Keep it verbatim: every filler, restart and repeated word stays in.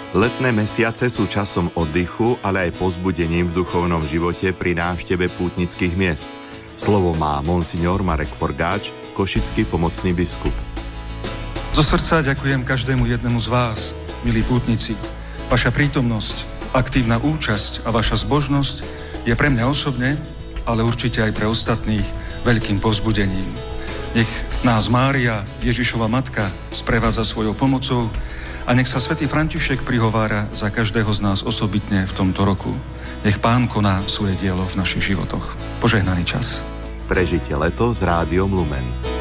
Letné mesiace sú časom oddychu, ale aj povzbudením v duchovnom živote pri návšteve pútnických miest. Slovo má monsignor Marek Forgáč, košický pomocný biskup. Zo srdca ďakujem každému jednému z vás, milí pútnici. Vaša prítomnosť, aktívna účasť a vaša zbožnosť je pre mňa osobne, ale určite aj pre ostatných veľkým povzbudením. Nech nás Mária, Ježišova matka, sprevádza svojou pomocou a nech sa svätý František prihovára za každého z nás osobitne v tomto roku. Nech Pán koná svoje dielo v našich životoch. Požehnaný čas. Prežite leto s Rádiom Lumen.